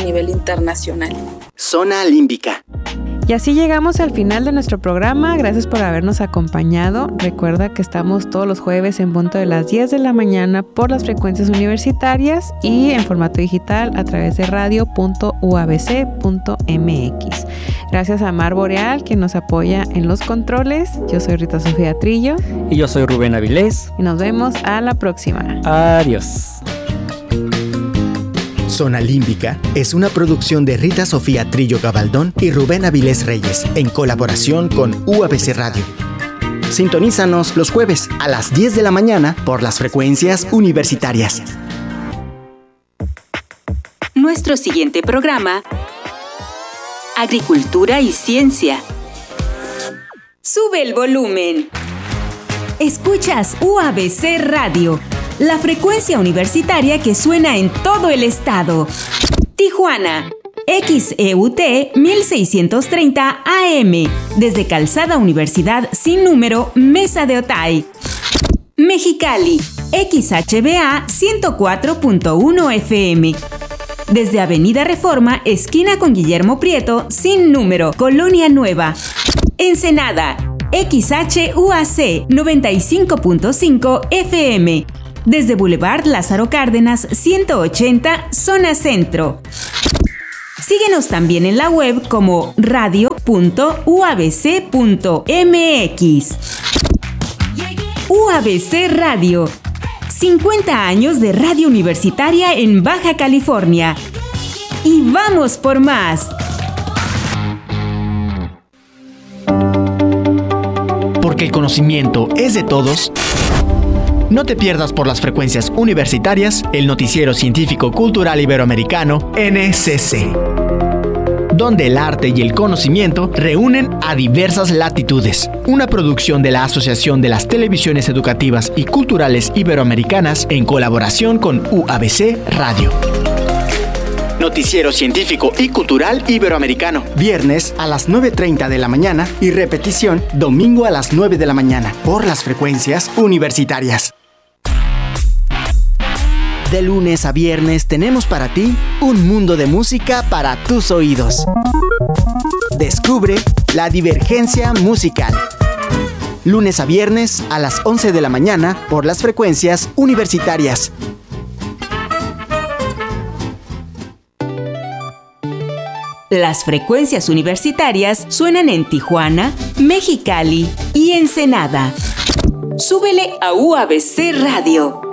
nivel internacional. Zona Límbica. Y así llegamos al final de nuestro programa. Gracias por habernos acompañado. Recuerda que estamos todos los jueves en punto de las 10 de la mañana por las frecuencias universitarias y en formato digital a través de radio.uabc.mx. Gracias a Mar Boreal, quien nos apoya en los controles. Yo soy Rita Sofía Trillo. Y yo soy Rubén Avilés. Y nos vemos a la próxima. Adiós. Zona Límbica es una producción de Rita Sofía Trillo Gabaldón y Rubén Avilés Reyes, en colaboración con UABC Radio. Sintonízanos los jueves a las 10 de la mañana por las frecuencias universitarias. Nuestro siguiente programa: Agricultura y Ciencia. Sube el volumen. Escuchas UABC Radio, la frecuencia universitaria que suena en todo el estado. Tijuana, XEUT 1630 AM, desde Calzada Universidad sin número, Mesa de Otay. Mexicali, XHBA 104.1 FM, desde Avenida Reforma, esquina con Guillermo Prieto, sin número, Colonia Nueva. Ensenada, XHUAC 95.5 FM, desde Boulevard Lázaro Cárdenas 180, zona centro. Síguenos también en la web como radio.uabc.mx. UABC Radio, 50 años de radio universitaria en Baja California. Y vamos por más. Porque el conocimiento es de todos. No te pierdas por las frecuencias universitarias el Noticiero Científico Cultural Iberoamericano, NCC, donde el arte y el conocimiento reúnen a diversas latitudes. Una producción de la Asociación de las Televisiones Educativas y Culturales Iberoamericanas en colaboración con UABC Radio. Noticiero Científico y Cultural Iberoamericano. Viernes a las 9:30 de la mañana y repetición domingo a las 9 de la mañana por las frecuencias universitarias. De lunes a viernes tenemos para ti un mundo de música para tus oídos. Descubre la divergencia musical. Lunes a viernes a las 11 de la mañana por las frecuencias universitarias. Las frecuencias universitarias suenan en Tijuana, Mexicali y Ensenada. Súbele a UABC Radio.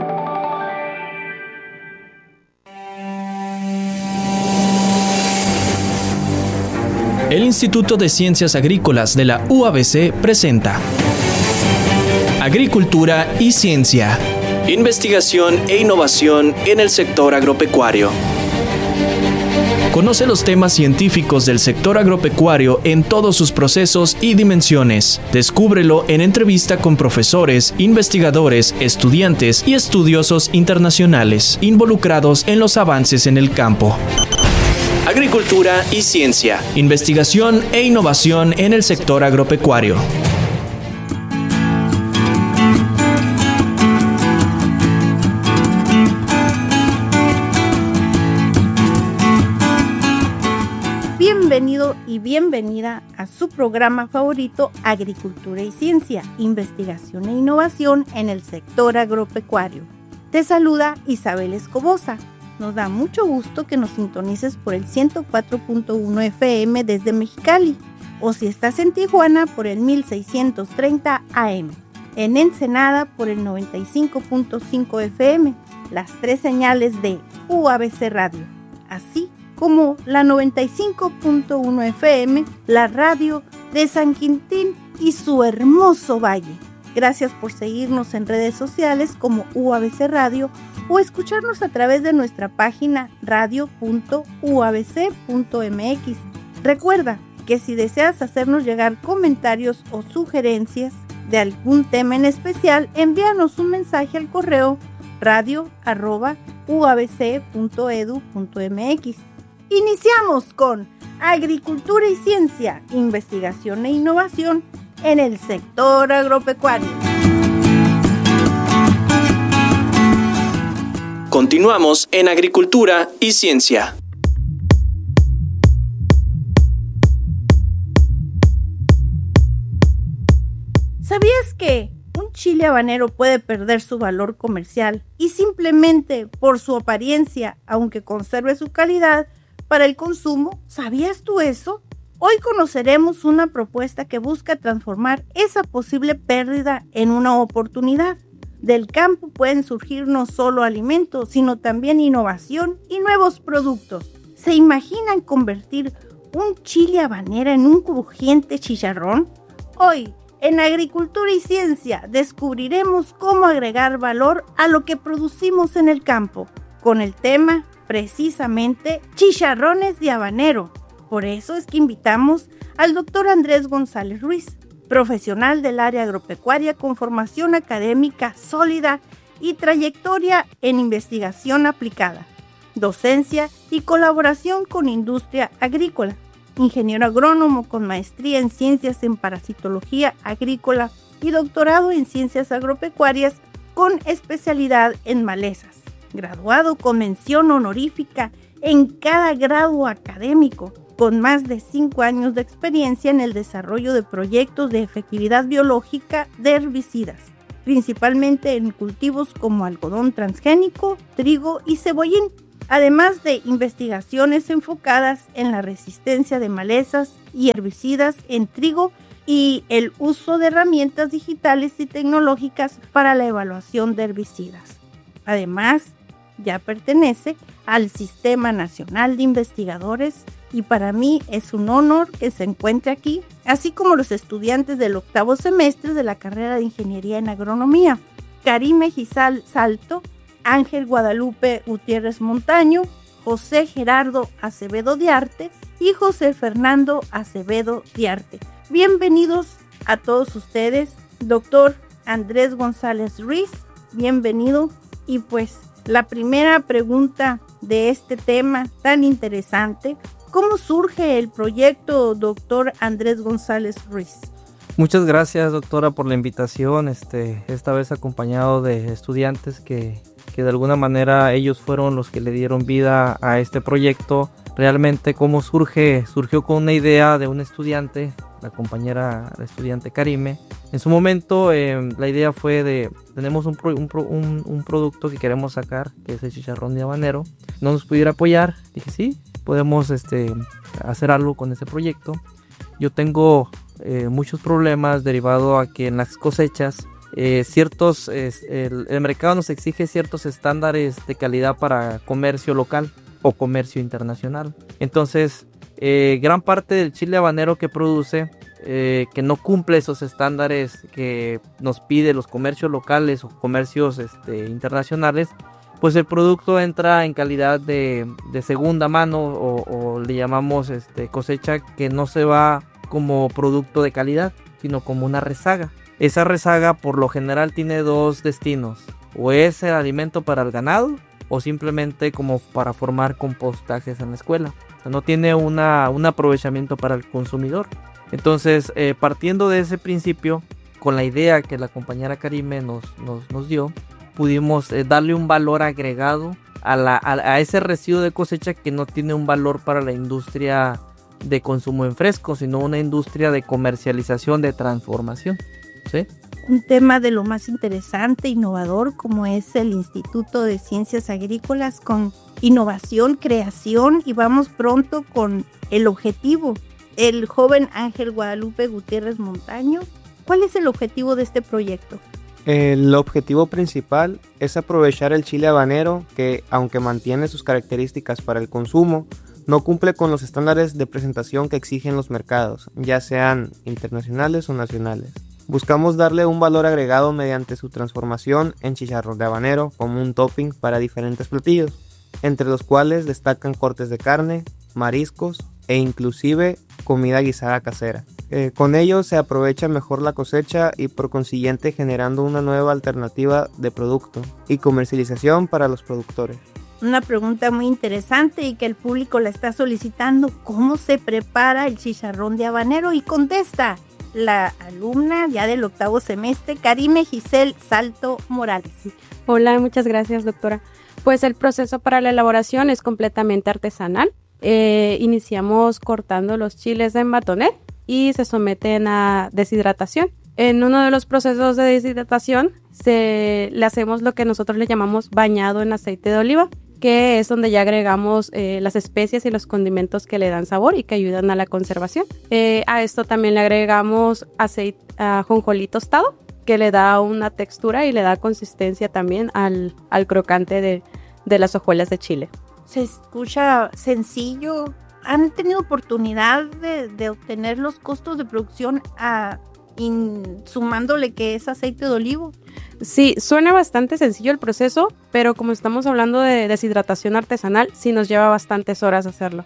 El Instituto de Ciencias Agrícolas de la UABC presenta Agricultura y Ciencia. Investigación e innovación en el sector agropecuario. Conoce los temas científicos del sector agropecuario en todos sus procesos y dimensiones. Descúbrelo en entrevista con profesores, investigadores, estudiantes y estudiosos internacionales involucrados en los avances en el campo. Agricultura y Ciencia. Investigación e innovación en el sector agropecuario. Bienvenido y bienvenida a su programa favorito, Agricultura y Ciencia, Investigación e Innovación en el sector agropecuario. Te saluda Isabel Escobosa. Nos da mucho gusto que nos sintonices por el 104.1 FM desde Mexicali, o si estás en Tijuana por el 1630 AM, en Ensenada por el 95.5 FM, las tres señales de UABC Radio, así como la 95.1 FM, la radio de San Quintín y su hermoso valle. Gracias por seguirnos en redes sociales como UABC Radio o escucharnos a través de nuestra página radio.uabc.mx. Recuerda que si deseas hacernos llegar comentarios o sugerencias de algún tema en especial, envíanos un mensaje al correo radio@uabc.edu.mx. Iniciamos con Agricultura y Ciencia, Investigación e Innovación en el sector agropecuario. Continuamos en Agricultura y Ciencia. ¿Sabías que un chile habanero puede perder su valor comercial y simplemente por su apariencia, aunque conserve su calidad para el consumo? ¿Sabías tú eso? Hoy conoceremos una propuesta que busca transformar esa posible pérdida en una oportunidad. Del campo pueden surgir no solo alimentos, sino también innovación y nuevos productos. ¿Se imaginan convertir un chile habanero en un crujiente chicharrón? Hoy, en Agricultura y Ciencia, descubriremos cómo agregar valor a lo que producimos en el campo, con el tema, precisamente, chicharrones de habanero. Por eso es que invitamos al doctor Andrés González Ruiz, profesional del área agropecuaria con formación académica sólida y trayectoria en investigación aplicada, docencia y colaboración con industria agrícola. Ingeniero agrónomo con maestría en ciencias en parasitología agrícola y doctorado en ciencias agropecuarias con especialidad en malezas. Graduado con mención honorífica en cada grado académico, con más de 5 años de experiencia en el desarrollo de proyectos de efectividad biológica de herbicidas, principalmente en cultivos como algodón transgénico, trigo y cebollín, además de investigaciones enfocadas en la resistencia de malezas y herbicidas en trigo y el uso de herramientas digitales y tecnológicas para la evaluación de herbicidas. Además, ya pertenece al Sistema Nacional de Investigadores y para mí es un honor que se encuentre aquí, así como los estudiantes del 8º semestre de la carrera de Ingeniería en Agronomía, Karime Gisal Salto, Ángel Guadalupe Gutiérrez Montaño, José Gerardo Acevedo Diarte y José Fernando Acevedo Diarte. Bienvenidos a todos ustedes, doctor Andrés González Ruiz, bienvenido. Y pues la primera pregunta de este tema tan interesante, ¿cómo surge el proyecto, doctor Andrés González Ruiz? Muchas gracias, doctora, por la invitación, esta vez acompañado de estudiantes que de alguna manera ellos fueron los que le dieron vida a este proyecto. Realmente cómo surgió con una idea de un estudiante, la compañera la estudiante Karime. En su momento la idea fue tenemos un producto que queremos sacar, que es el chicharrón de habanero. ¿No nos pudiera apoyar? Dije sí, podemos hacer algo con ese proyecto. Yo tengo muchos problemas derivado a que en las cosechas el mercado nos exige ciertos estándares de calidad para comercio local o comercio internacional. Entonces gran parte del chile habanero que produce que no cumple esos estándares que nos pide los comercios locales o comercios internacionales, pues el producto entra en calidad de segunda mano o le llamamos cosecha que no se va como producto de calidad, sino como una rezaga. Esa rezaga por lo general tiene dos destinos, o es el alimento para el ganado o simplemente como para formar compostajes en la escuela. O sea, no tiene un aprovechamiento para el consumidor. Entonces, partiendo de ese principio, con la idea que la compañera Karime nos dio, pudimos darle un valor agregado a ese residuo de cosecha que no tiene un valor para la industria de consumo en fresco, sino una industria de comercialización, de transformación. ¿Sí? Un tema de lo más interesante, innovador, como es el Instituto de Ciencias Agrícolas, con innovación, creación, y vamos pronto con el objetivo. El joven Ángel Guadalupe Gutiérrez Montaño, ¿cuál es el objetivo de este proyecto? El objetivo principal es aprovechar el chile habanero que, aunque mantiene sus características para el consumo, no cumple con los estándares de presentación que exigen los mercados, ya sean internacionales o nacionales. Buscamos darle un valor agregado mediante su transformación en chicharrón de habanero como un topping para diferentes platillos, entre los cuales destacan cortes de carne, mariscos e inclusive comida guisada casera. Con ello se aprovecha mejor la cosecha y por consiguiente generando una nueva alternativa de producto y comercialización para los productores. Una pregunta muy interesante y que el público la está solicitando: ¿cómo se prepara el chicharrón de habanero? Y contesta la alumna ya del 8º semestre, Karime Gisel Salto Morales. Hola, muchas gracias, doctora. Pues el proceso para la elaboración es completamente artesanal. Iniciamos cortando los chiles en batonet y se someten a deshidratación. En uno de los procesos de deshidratación le hacemos lo que nosotros le llamamos bañado en aceite de oliva, que es donde ya agregamos las especias y los condimentos que le dan sabor y que ayudan a la conservación. A esto también le agregamos ajonjolí tostado, que le da una textura y le da consistencia también al crocante de las hojuelas de chile. Se escucha sencillo. ¿Han tenido oportunidad de obtener los costos de producción sumándole que es aceite de olivo? Sí, suena bastante sencillo el proceso, pero como estamos hablando de deshidratación artesanal, sí nos lleva bastantes horas hacerlo.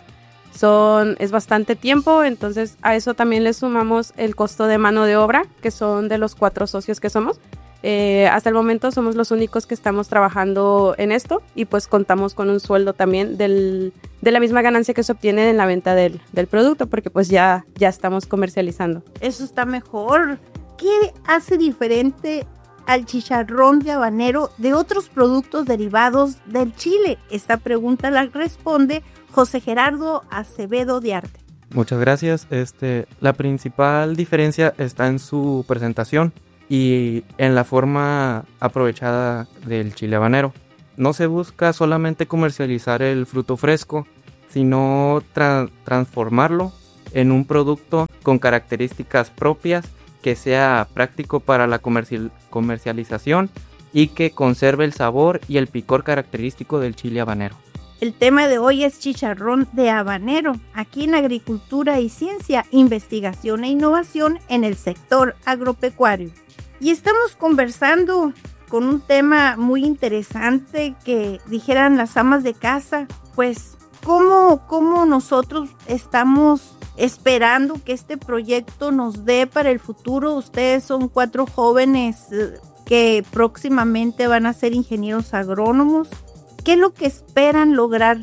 Es bastante tiempo, entonces a eso también le sumamos el costo de mano de obra, que son de los 4 socios que somos. Hasta el momento somos los únicos que estamos trabajando en esto y pues contamos con un sueldo también de la misma ganancia que se obtiene en la venta del producto, porque pues ya estamos comercializando. Eso está mejor. ¿Qué hace diferente al chicharrón de habanero de otros productos derivados del chile? Esta pregunta la responde José Gerardo Acevedo de Arte. Muchas gracias. La principal diferencia está en su presentación y en la forma aprovechada del chile habanero. No se busca solamente comercializar el fruto fresco, sino transformarlo en un producto con características propias que sea práctico para la comercialización y que conserve el sabor y el picor característico del chile habanero. El tema de hoy es chicharrón de habanero, aquí en Agricultura y Ciencia, Investigación e Innovación en el sector agropecuario. Y estamos conversando con un tema muy interesante que dijeran las amas de casa, pues cómo nosotros estamos esperando que este proyecto nos dé para el futuro. Ustedes son 4 jóvenes que próximamente van a ser ingenieros agrónomos. ¿Qué es lo que esperan lograr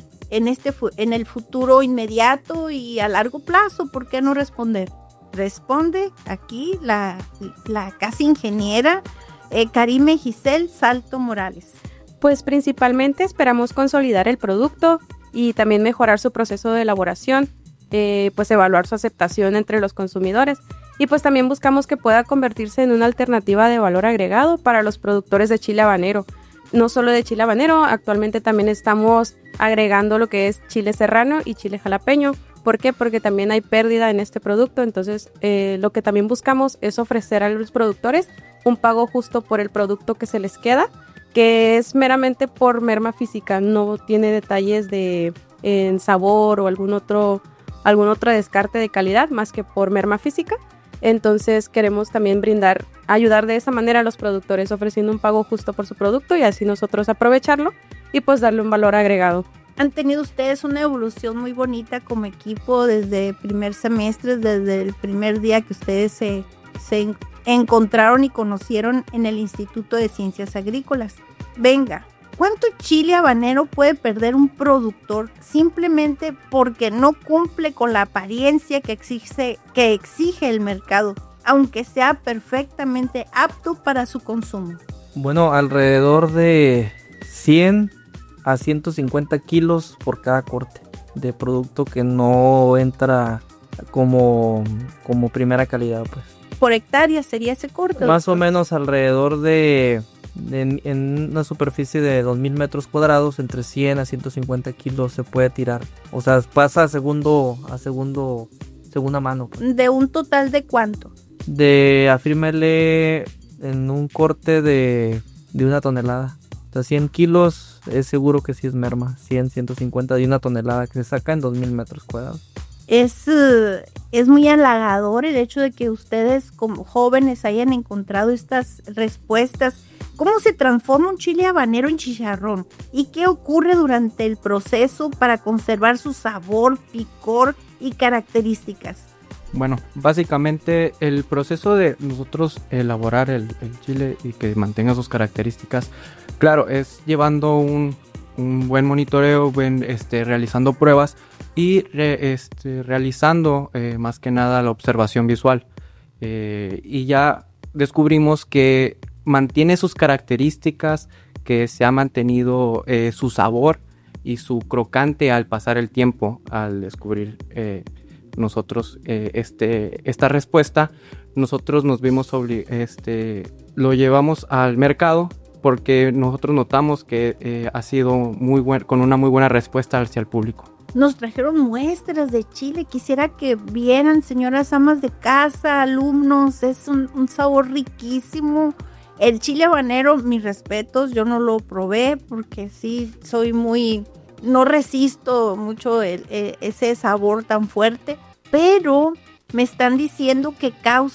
en el futuro inmediato y a largo plazo? ¿Por qué no responder? Responde aquí la casi ingeniera Karime Giselle Salto Morales. Pues principalmente esperamos consolidar el producto y también mejorar su proceso de elaboración, pues evaluar su aceptación entre los consumidores y pues también buscamos que pueda convertirse en una alternativa de valor agregado para los productores de chile habanero. No solo de chile habanero, actualmente también estamos agregando lo que es chile serrano y chile jalapeño. ¿Por qué? Porque también hay pérdida en este producto, entonces lo que también buscamos es ofrecer a los productores un pago justo por el producto que se les queda, que es meramente por merma física, no tiene detalles en sabor o algún otro descarte de calidad más que por merma física. Entonces queremos también ayudar de esa manera a los productores ofreciendo un pago justo por su producto y así nosotros aprovecharlo y pues darle un valor agregado. Han tenido ustedes una evolución muy bonita como equipo desde primer semestre, desde el primer día que ustedes se encontraron y conocieron en el Instituto de Ciencias Agrícolas. Venga, ¿cuánto chile habanero puede perder un productor simplemente porque no cumple con la apariencia que exige el mercado, aunque sea perfectamente apto para su consumo? Bueno, alrededor de 100 a 150 kilos por cada corte de producto que no entra como primera calidad, pues. ¿Por hectárea sería ese corte? Más o menos alrededor en una superficie de 2,000 metros cuadrados, entre 100 a 150 kilos se puede tirar. O sea, pasa a segunda mano, pues. ¿De un total de cuánto? Afírmele en un corte de 1 tonelada. O sea, 100 kilos es seguro que sí es merma. 100, 150 de 1 tonelada que se saca en 2,000 metros cuadrados. Es muy halagador el hecho de que ustedes como jóvenes hayan encontrado estas respuestas. ¿Cómo se transforma un chile habanero en chicharrón? ¿Y qué ocurre durante el proceso para conservar su sabor, picor y características? Bueno, básicamente el proceso de nosotros elaborar el chile y que mantenga sus características, claro, es llevando un buen monitoreo, realizando pruebas y realizando más que nada la observación visual. Y ya descubrimos que mantiene sus características, que se ha mantenido su sabor y su crocante al pasar el tiempo, al descubrir nosotros esta respuesta, nosotros nos vimos lo llevamos al mercado porque nosotros notamos que ha sido con una muy buena respuesta hacia el público. Nos trajeron muestras de chile. Quisiera que vieran, señoras amas de casa, alumnos. Es un sabor riquísimo. El chile habanero, mis respetos, yo no lo probé porque sí soy no resisto mucho ese sabor tan fuerte, pero me están diciendo que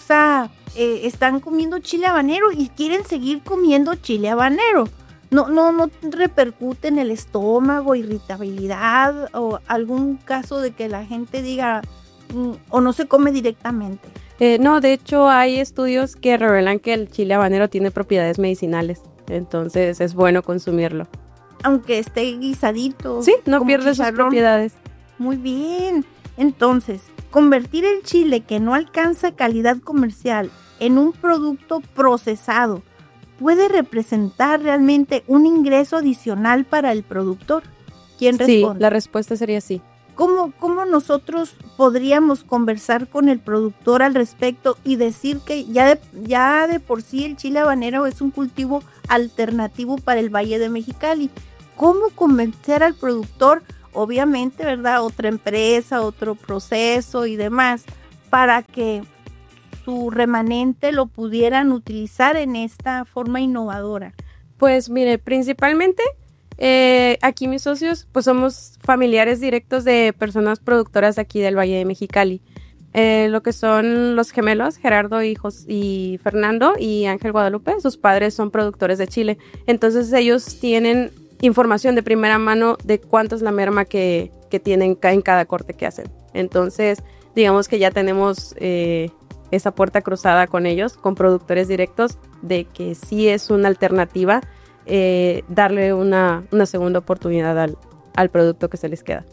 están comiendo chile habanero y quieren seguir comiendo chile habanero. No repercute en el estómago, irritabilidad o algún caso de que la gente diga o no se come directamente. No, de hecho hay estudios que revelan que el chile habanero tiene propiedades medicinales, entonces es bueno consumirlo. Aunque esté guisadito. Sí, no pierde sus propiedades. Muy bien. Entonces, convertir el chile que no alcanza calidad comercial en un producto procesado puede representar realmente un ingreso adicional para el productor. ¿Quién responde? Sí, la respuesta sería sí. ¿Cómo nosotros podríamos conversar con el productor al respecto y decir que ya de por sí el chile habanero es un cultivo alternativo para el Valle de Mexicali? ¿Cómo convencer al productor? Obviamente, ¿verdad? Otra empresa, otro proceso y demás, para que su remanente lo pudieran utilizar en esta forma innovadora. Pues mire, principalmente aquí mis socios pues somos familiares directos de personas productoras de aquí del Valle de Mexicali. Lo que son los gemelos, Gerardo y Fernando y Ángel Guadalupe, sus padres son productores de chile. Entonces ellos tienen información de primera mano de cuánto es la merma que tienen en cada corte que hacen. Entonces, digamos que ya tenemos esa puerta cruzada con ellos, con productores directos, de que sí es una alternativa darle una segunda oportunidad al producto que se les queda.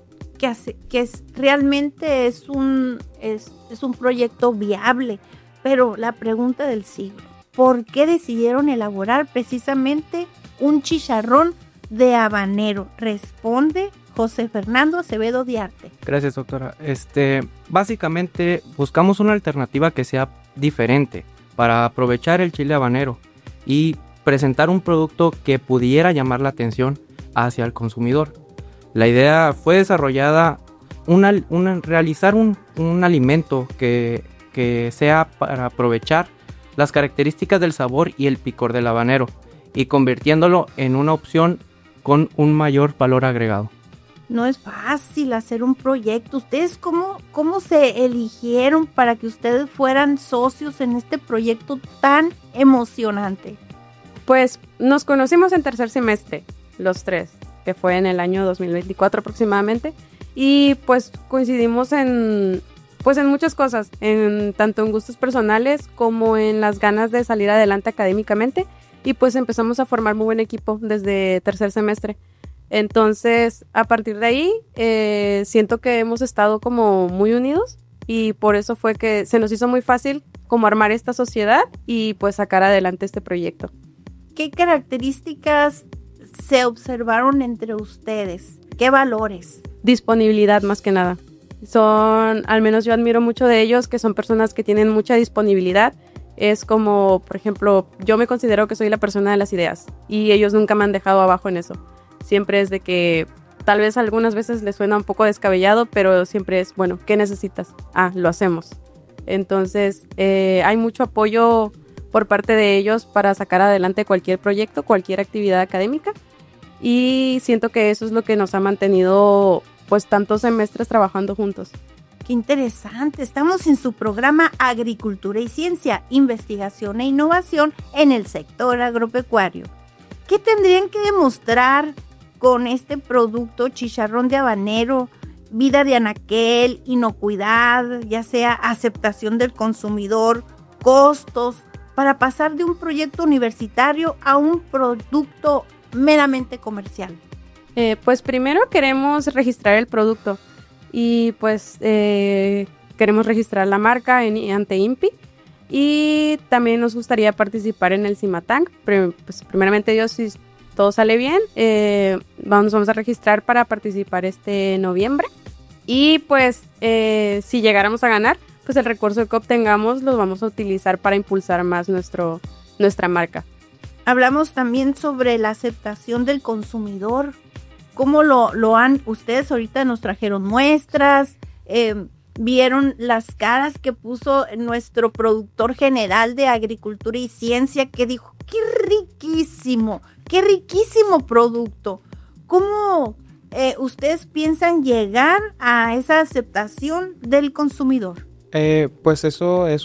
Realmente es un proyecto viable, pero la pregunta del siglo, ¿por qué decidieron elaborar precisamente un chicharrón de habanero? Responde José Fernando Acevedo Diarte. Gracias, doctora. Básicamente buscamos una alternativa que sea diferente para aprovechar el chile habanero y presentar un producto que pudiera llamar la atención hacia el consumidor. La idea fue desarrollada realizar un alimento que sea para aprovechar las características del sabor y el picor del habanero y convirtiéndolo en una opción con un mayor valor agregado. No es fácil hacer un proyecto. ¿Ustedes cómo se eligieron para que ustedes fueran socios en este proyecto tan emocionante? Pues nos conocimos en tercer semestre, los tres, que fue en el año 2024 aproximadamente, y pues coincidimos en muchas cosas, tanto en gustos personales como en las ganas de salir adelante académicamente, y pues empezamos a formar muy buen equipo desde tercer semestre. Entonces, a partir de ahí, siento que hemos estado como muy unidos y por eso fue que se nos hizo muy fácil como armar esta sociedad y pues sacar adelante este proyecto. ¿Qué características se observaron entre ustedes? ¿Qué valores? Disponibilidad más que nada. Al menos yo admiro mucho de ellos, que son personas que tienen mucha disponibilidad. Es como, por ejemplo, yo me considero que soy la persona de las ideas y ellos nunca me han dejado abajo en eso. Siempre es de que tal vez algunas veces les suena un poco descabellado, pero siempre es, bueno, ¿qué necesitas? Lo hacemos. Entonces, hay mucho apoyo por parte de ellos para sacar adelante cualquier proyecto, cualquier actividad académica. Y siento que eso es lo que nos ha mantenido pues tantos semestres trabajando juntos. ¡Qué interesante! Estamos en su programa Agricultura y Ciencia, Investigación e Innovación en el sector agropecuario. ¿Qué tendrían que demostrar con este producto chicharrón de habanero? Vida de anaquel, inocuidad, ya sea aceptación del consumidor, costos, para pasar de un proyecto universitario a un producto meramente comercial. Pues primero queremos registrar el producto y pues queremos registrar la marca ante INPI y también nos gustaría participar en el CIMATANC. Pues primeramente Dios, si todo sale bien, vamos a registrar para participar este noviembre Y pues si llegáramos a ganar, pues el recurso que obtengamos los vamos a utilizar para impulsar más nuestra marca. Hablamos también sobre la aceptación del consumidor. ¿Cómo lo han? Ustedes ahorita nos trajeron muestras, vieron las caras que puso nuestro productor general de Agricultura y Ciencia, que dijo, qué riquísimo producto. ¿Cómo ustedes piensan llegar a esa aceptación del consumidor? Pues eso es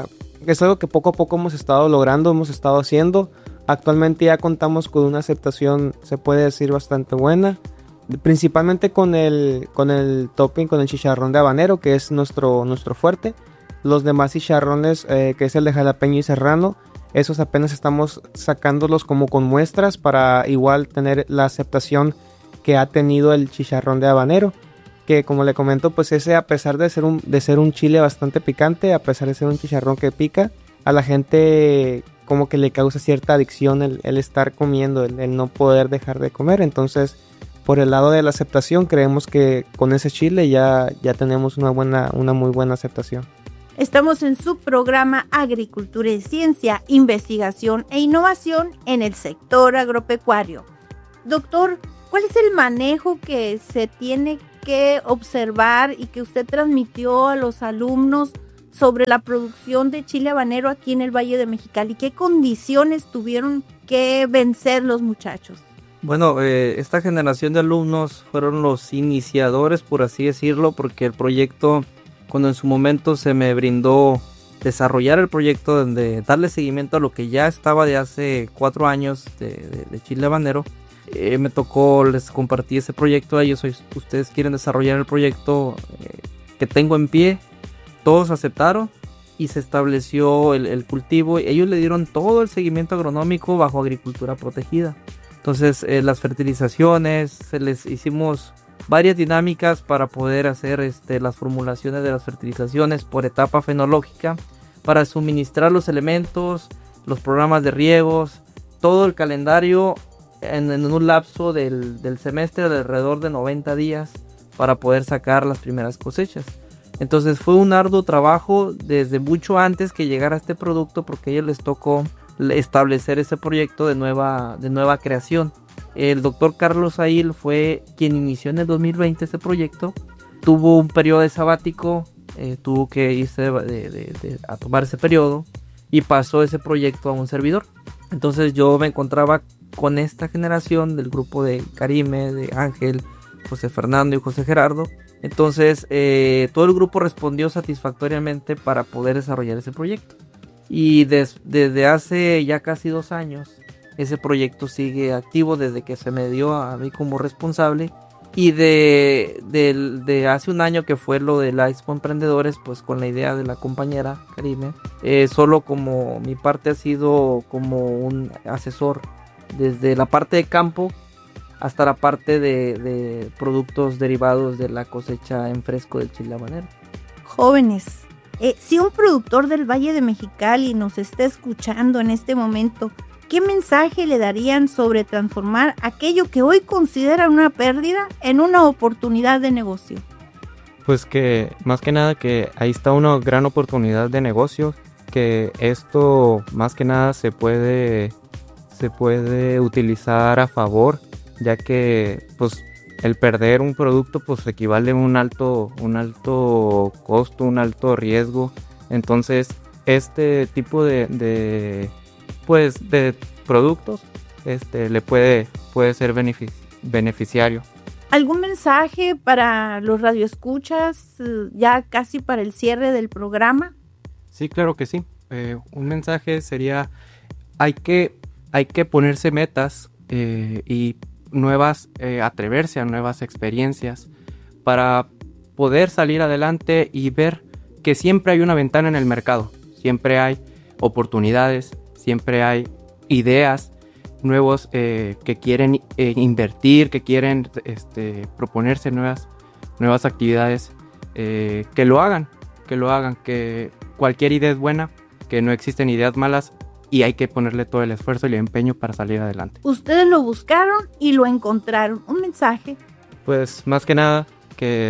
algo que poco a poco hemos estado logrando, hemos estado haciendo. Actualmente ya contamos con una aceptación, se puede decir, bastante buena, principalmente con el topping, con el chicharrón de habanero, que es nuestro fuerte. Los demás chicharrones, que es el de jalapeño y serrano, esos apenas estamos sacándolos como con muestras para igual tener la aceptación que ha tenido el chicharrón de habanero, que como le comento, pues ese, a pesar de ser un chile bastante picante, a pesar de ser un chicharrón que pica, a la gente como que le causa cierta adicción el estar comiendo, el no poder dejar de comer. Entonces, por el lado de la aceptación, creemos que con ese chile ya tenemos una muy buena aceptación. Estamos en su programa Agricultura y Ciencia, Investigación e Innovación en el sector agropecuario. Doctor, ¿cuál es el manejo que se tiene que observar y que usted transmitió a los alumnos sobre la producción de chile habanero aquí en el Valle de Mexicali? ¿Qué condiciones tuvieron que vencer los muchachos? Bueno, esta generación de alumnos fueron los iniciadores, por así decirlo, porque el proyecto, cuando en su momento se me brindó desarrollar el proyecto, de darle seguimiento a lo que ya estaba de hace 4 años de chile habanero, me tocó, les compartí ese proyecto a ellos. Ustedes quieren desarrollar el proyecto que tengo en pie. Todos aceptaron y se estableció el cultivo. Ellos le dieron todo el seguimiento agronómico bajo agricultura protegida. Entonces las fertilizaciones, se les hicimos varias dinámicas para poder hacer las formulaciones de las fertilizaciones por etapa fenológica, para suministrar los elementos, los programas de riegos, todo el calendario en un lapso del semestre de alrededor de 90 días para poder sacar las primeras cosechas. Entonces fue un arduo trabajo desde mucho antes que llegara este producto, porque a ellos les tocó establecer ese proyecto de nueva creación. El doctor Carlos Ail fue quien inició en el 2020 este proyecto. Tuvo un periodo de sabático, tuvo que irse a tomar ese periodo y pasó ese proyecto a un servidor. Entonces yo me encontraba con esta generación del grupo de Karime, de Ángel, José Fernando y José Gerardo. Entonces todo el grupo respondió satisfactoriamente para poder desarrollar ese proyecto. Y desde hace ya casi 2 años ese proyecto sigue activo, desde que se me dio a mí como responsable. Y de hace 1 año que fue lo de la Expo Emprendedores, pues con la idea de la compañera Karime, solo como mi parte ha sido como un asesor desde la parte de campo hasta la parte de productos derivados de la cosecha en fresco del chile habanero. Jóvenes, si un productor del Valle de Mexicali nos está escuchando en este momento, ¿qué mensaje le darían sobre transformar aquello que hoy considera una pérdida en una oportunidad de negocio? Pues que más que nada que ahí está una gran oportunidad de negocio, que esto más que nada se puede utilizar a favor, ya que pues el perder un producto pues equivale a un alto costo, un alto riesgo. Entonces este tipo de productos le puede ser beneficiario. ¿Algún mensaje para los radioescuchas ya casi para el cierre del programa? Sí, claro que sí. Un mensaje sería hay que ponerse metas y atreverse a nuevas experiencias para poder salir adelante y ver que siempre hay una ventana en el mercado, siempre hay oportunidades, siempre hay ideas nuevos que quieren invertir, que quieren proponerse nuevas actividades, que lo hagan, que cualquier idea es buena, que no existen ideas malas. Y hay que ponerle todo el esfuerzo y el empeño para salir adelante. Ustedes lo buscaron y lo encontraron. ¿Un mensaje? Pues más que nada que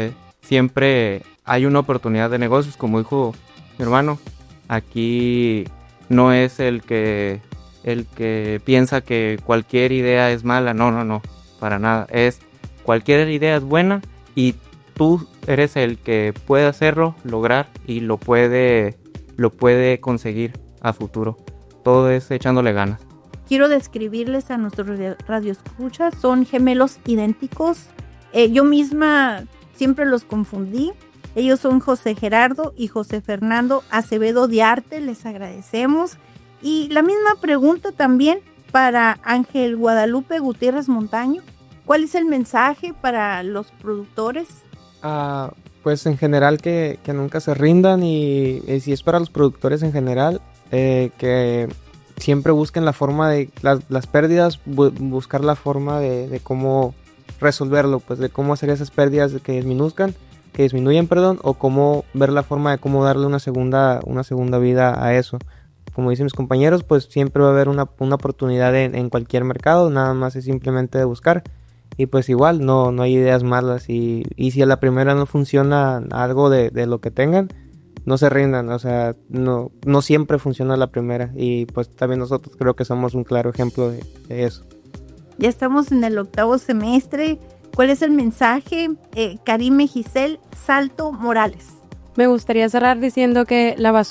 siempre hay una oportunidad de negocios, como dijo mi hermano. Aquí no es el que piensa que cualquier idea es mala, no, para nada. Cualquier idea es buena y tú eres el que puede hacerlo, lograr y lo puede conseguir a futuro. Todo es echándole ganas. Quiero describirles a nuestros radioescuchas, son gemelos idénticos. Yo misma siempre los confundí. Ellos son José Gerardo y José Fernando Acevedo Diarte, les agradecemos. Y la misma pregunta también para Ángel Guadalupe Gutiérrez Montaño. ¿Cuál es el mensaje para los productores? Pues en general que nunca se rindan y si es para los productores en general, que siempre busquen la forma de las pérdidas, buscar la forma de cómo resolverlo, pues de cómo hacer esas pérdidas que disminuyen, o cómo ver la forma de cómo darle una segunda vida a eso. Como dicen mis compañeros, pues siempre va a haber una oportunidad en cualquier mercado, nada más es simplemente de buscar. Y pues igual, no hay ideas malas y si a la primera no funciona algo de lo que tengan, no se rindan, o sea, no siempre funciona la primera y pues también nosotros creo que somos un claro ejemplo de eso. Ya estamos en el 8º semestre. ¿Cuál es el mensaje? Karime Giselle Salto Morales. Me gustaría cerrar diciendo que